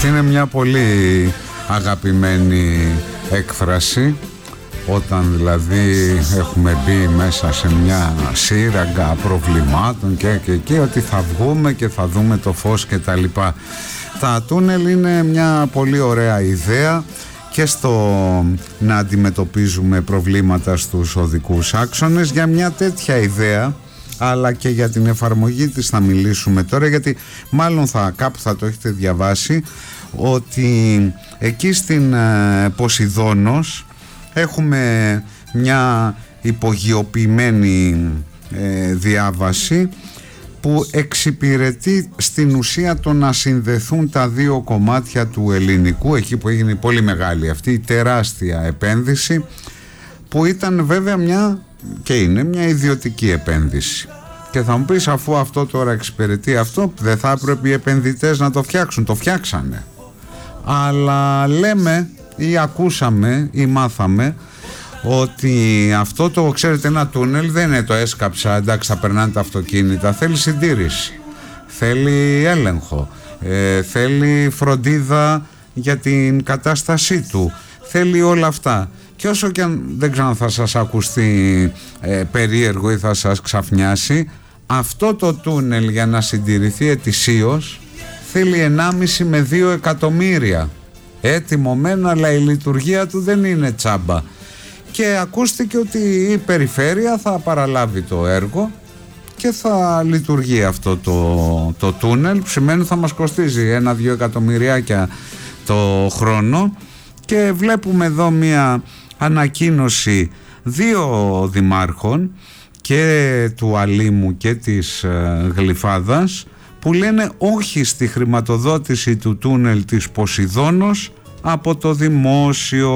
Αυτή είναι μια πολύ αγαπημένη έκφραση, όταν δηλαδή έχουμε μπει μέσα σε μια σύραγγα προβλημάτων και ότι θα βγούμε και θα δούμε το φως και τα λοιπά. Τα τούνελ είναι μια πολύ ωραία ιδέα και στο να αντιμετωπίζουμε προβλήματα στους οδικούς άξονες. Για μια τέτοια ιδέα, αλλά και για την εφαρμογή της θα μιλήσουμε τώρα, γιατί μάλλον κάπου θα το έχετε διαβάσει, ότι εκεί στην Ποσειδώνος έχουμε μια υπογειοποιημένη διάβαση που εξυπηρετεί στην ουσία το να συνδεθούν τα δύο κομμάτια του ελληνικού, εκεί που έγινε πολύ μεγάλη αυτή η τεράστια επένδυση, που ήταν βέβαια και είναι μια ιδιωτική επένδυση. Και θα μου πεις, αφού αυτό τώρα εξυπηρετεί αυτό, δεν θα έπρεπε οι επενδυτές να το φτιάξουν? Το φτιάξανε. Αλλά λέμε ή ακούσαμε ή μάθαμε ότι αυτό το, ξέρετε, ένα τούνελ δεν είναι το έσκαψα, εντάξει θα περνάνε τα αυτοκίνητα, θέλει συντήρηση, θέλει έλεγχο, θέλει φροντίδα για την κατάστασή του, θέλει όλα αυτά. Και όσο και αν δεν ξέρω αν θα σας ακουστεί περίεργο ή θα σας ξαφνιάσει, αυτό το τούνελ για να συντηρηθεί ετησίως θέλει 1,5 με 2 εκατομμύρια. Έτοιμο μεν, αλλά η λειτουργία του δεν είναι τσάμπα. Και ακούστηκε ότι η περιφέρεια θα παραλάβει το έργο και θα λειτουργεί αυτό το τούνελ, που σημαίνει θα μας κοστίζει 1-2 εκατομμυριάκια το χρόνο. Και βλέπουμε εδώ μια ανακοίνωση 2 δημάρχων, και του Αλήμου και της Γλυφάδας, που λένε όχι στη χρηματοδότηση του τούνελ της Ποσειδώνος από το δημόσιο.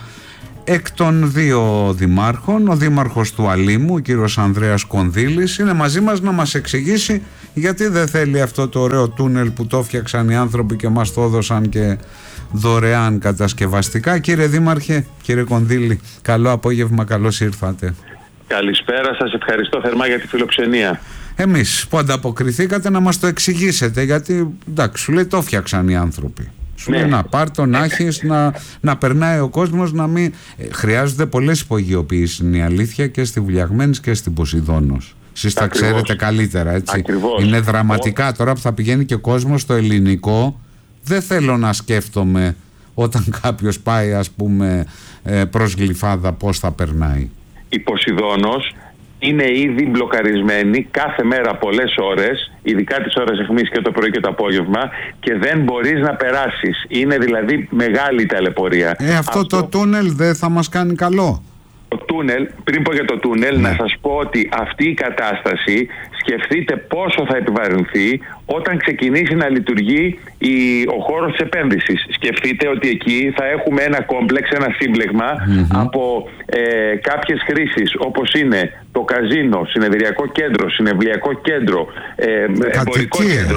Εκ των 2 δημάρχων, ο δήμαρχος του Αλήμου, ο κύριος Ανδρέας Κονδύλης, είναι μαζί μας να μας εξηγήσει γιατί δεν θέλει αυτό το ωραίο τούνελ που το φτιάξαν οι άνθρωποι και μας το έδωσαν και δωρεάν κατασκευαστικά. Κύριε Δήμαρχε, κύριε Κονδύλη, καλό απόγευμα, καλώς ήρθατε. Καλησπέρα σας, ευχαριστώ θερμά για τη φιλοξενία. Εμείς που ανταποκριθήκατε να μας το εξηγήσετε, γιατί εντάξει, σου λέει το φτιάξαν οι άνθρωποι. Σου λέει να πάρ' το, να έχεις, να περνάει ο κόσμος, να μην... χρειάζονται πολλές υπογειοποιήσεις, είναι η αλήθεια, και στη Βουλιαγμένης και στην Ποσειδώνος. Εσείς τα ξέρετε καλύτερα, έτσι. Ακριβώς. Είναι δραματικά τώρα που θα πηγαίνει και ο κόσμος στο ελληνικό. Δεν θέλω να σκέφτομαι όταν κάποιος πάει, ας πούμε, προς Γλυφάδα, πώς θα περνάει. Η Ποσειδώνος είναι ήδη μπλοκαρισμένη κάθε μέρα πολλές ώρες, ειδικά τις ώρες αιχμής και το πρωί και το απόγευμα, και δεν μπορείς να περάσεις. Είναι δηλαδή μεγάλη ταλαιπωρία. Αυτό το τούνελ δεν θα μας κάνει καλό? Το τούνελ, πριν πω για το τούνελ, να σας πω ότι αυτή η κατάσταση, σκεφτείτε πόσο θα επιβαρυνθεί όταν ξεκινήσει να λειτουργεί ο χώρος της επένδυσης. Σκεφτείτε ότι εκεί θα έχουμε ένα κόμπλεξ, ένα σύμπλεγμα από κάποιες χρήσεις, όπως είναι το καζίνο, συνεδριακό κέντρο, συνευλιακό κέντρο, εμπορικό κέντρο.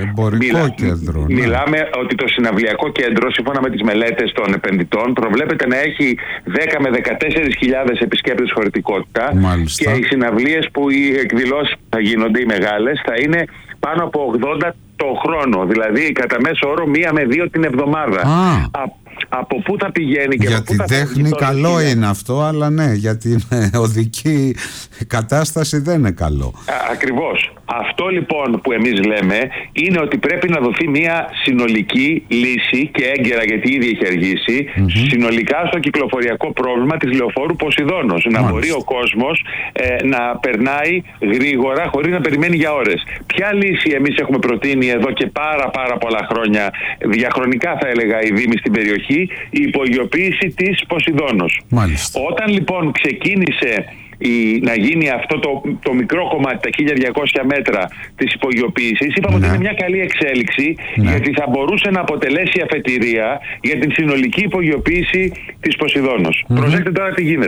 Κέντρο, ναι. Μιλάμε ότι το συναυλιακό κέντρο, σύμφωνα με τις μελέτες των επενδυτών, προβλέπεται να έχει 10 με 14.000 επισκέπτες χωρητικότητα. Μάλιστα. Και οι συναυλίες που οι εκδηλώσεις θα γίνονται, οι μεγάλες, θα είναι πάνω από 80 το χρόνο. Δηλαδή κατά μέσο όρο 1 με 2 την εβδομάδα. Από πού θα πηγαίνει και για από πού θα την τέχνη καλό είναι αυτό, αλλά ναι, για την οδική κατάσταση δεν είναι καλό. Ακριβώς. Αυτό λοιπόν που εμείς λέμε είναι ότι πρέπει να δοθεί μια συνολική λύση, και έγκαιρα, γιατί ήδη έχει αργήσει, συνολικά στο κυκλοφοριακό πρόβλημα της λεωφόρου Ποσειδώνος. Να μπορεί ο κόσμος να περνάει γρήγορα χωρίς να περιμένει για ώρες. Ποια λύση εμείς έχουμε προτείνει εδώ και πάρα πολλά χρόνια, διαχρονικά θα έλεγα, οι δήμοι στην περιοχή? Η υπογειοποίηση της Ποσειδώνος. Μάλιστα. Όταν λοιπόν ξεκίνησε να γίνει αυτό το μικρό κομμάτι, τα 1200 μέτρα της υπογειοποίησης, είπαμε ότι είναι μια καλή εξέλιξη, γιατί θα μπορούσε να αποτελέσει αφετηρία για την συνολική υπογειοποίηση της Ποσειδώνος. Προσέξτε τώρα τι γίνεται.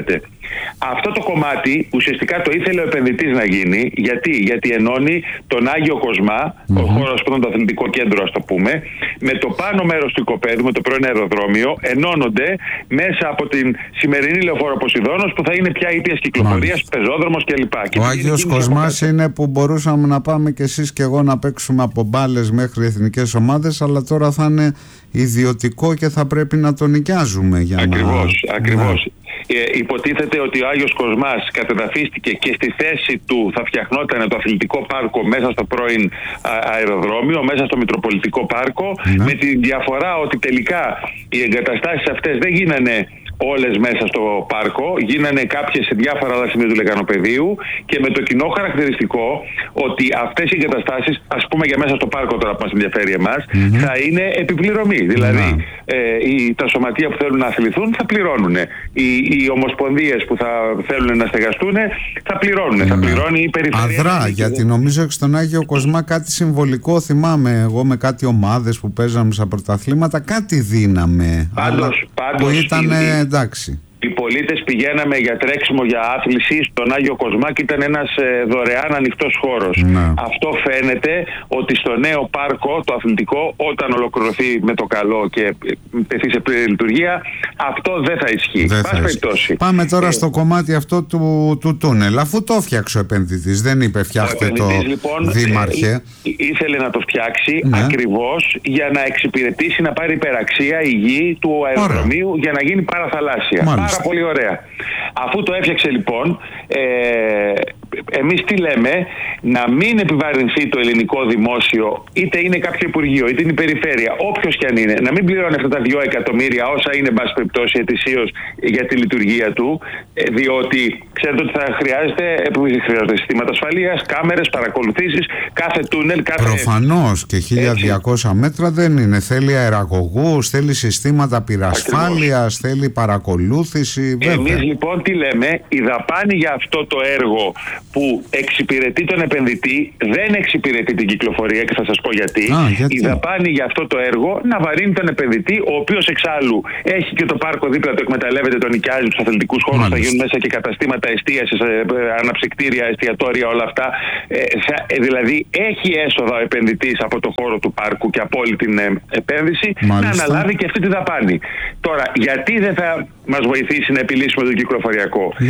Αυτό το κομμάτι ουσιαστικά το ήθελε ο επενδυτής να γίνει. Γιατί ενώνει τον Άγιο Κοσμά, ο χώρος που ήταν το αθλητικό κέντρο, ας το πούμε, με το πάνω μέρος του οικοπαίδου, με το πρώην αεροδρόμιο, ενώνονται μέσα από την σημερινή λεωφόρο Ποσειδώνος, που θα είναι πια ήπιας κυκλοφορίας, πεζόδρομος κλπ. Ο Άγιος Κοσμάς είναι που μπορούσαμε να πάμε κι εσείς και εγώ να παίξουμε από μπάλες μέχρι εθνικές ομάδες, αλλά τώρα θα είναι ιδιωτικό και θα πρέπει να τον νοικιάζουμε για Ακριβώς. Υποτίθεται ότι ο Άγιος Κοσμάς κατεδαφίστηκε και στη θέση του θα φτιαχνόταν το αθλητικό πάρκο μέσα στο πρώην αεροδρόμιο, μέσα στο Μητροπολιτικό Πάρκο, με τη διαφορά ότι τελικά οι εγκαταστάσεις αυτές δεν γίνανε όλες μέσα στο πάρκο, γίνανε κάποιες σε διάφορα άλλα σημεία του λεκανοπεδίου, και με το κοινό χαρακτηριστικό ότι αυτές οι εγκαταστάσεις, ας πούμε για μέσα στο πάρκο τώρα που μας ενδιαφέρει εμάς, θα είναι επιπληρωμή. Δηλαδή τα σωματεία που θέλουν να αθληθούν θα πληρώνουν. Οι ομοσπονδίες που θα θέλουν να στεγαστούν θα πληρώνουν. Θα πληρώνει η περιφέρεια. Αδρά, γιατί νομίζω ότι στον Άγιο Κοσμά κάτι συμβολικό θυμάμαι εγώ, με κάτι ομάδες που παίζαμε στα πρωταθλήματα, κάτι δίναμε. Πάντως, που ήταν εντάξει. Οι πολίτες πηγαίναμε για τρέξιμο, για άθληση στον Άγιο Κοσμά και ήταν ένας δωρεάν ανοιχτός χώρος. Αυτό φαίνεται ότι στο νέο πάρκο, το αθλητικό, όταν ολοκληρωθεί με το καλό και τεθεί σε πλήρη λειτουργία, αυτό δεν θα ισχύει. Πάμε τώρα στο κομμάτι αυτό του τούνελ. Αφού το φτιάξε ο επενδυτής, δεν είπε φτιάχτε το, λοιπόν, δήμαρχε. Ήθελε να το φτιάξει ακριβώς για να εξυπηρετήσει, να πάρει υπεραξία η γη του αεροδρομίου για να γίνει παραθαλάσσια. Πάρα πολύ ωραία. Αφού το έφτιαξε λοιπόν, εμείς τι λέμε, να μην επιβαρυνθεί το ελληνικό δημόσιο, είτε είναι κάποιο υπουργείο, είτε είναι η περιφέρεια, όποιος και αν είναι, να μην πληρώνει αυτά τα 2 εκατομμύρια, όσα είναι, εν πάση περιπτώσει, ετησίως για τη λειτουργία του, διότι ξέρετε ότι θα χρειάζεται συστήματα ασφαλείας, κάμερες, παρακολουθήσεις, κάθε τούνελ, Προφανώς, και 1200 μέτρα δεν είναι. Θέλει αεραγωγούς, θέλει συστήματα πυρασφάλειας, θέλει παρακολούθηση. Εμείς λοιπόν τι λέμε, η δαπάνη για αυτό το έργο που εξυπηρετεί τον επενδυτή δεν εξυπηρετεί την κυκλοφορία, και θα σας πω γιατί. Η δαπάνη για αυτό το έργο να βαρύνει τον επενδυτή, ο οποίος εξάλλου έχει και το πάρκο δίπλα, το εκμεταλλεύεται, τον νοικιάζει, τους αθλητικούς χώρους, θα γίνουν μέσα και καταστήματα εστίασης, αναψυκτήρια, εστιατόρια, όλα αυτά. Δηλαδή έχει έσοδα ο επενδυτής από το χώρο του πάρκου και από όλη την επένδυση. Να αναλάβει και αυτή τη δαπάνη. Τώρα, γιατί δεν θα μας βοηθήσει να επιλύσουμε το κυκλοφοριακό?